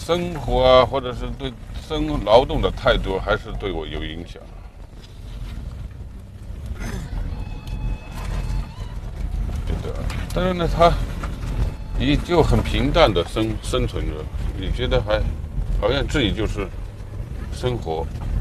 生活啊，或者是对劳动的态度，还是对我有影响。觉得，但是呢，他也就很平淡的生存着，你觉得好像自己就是生活。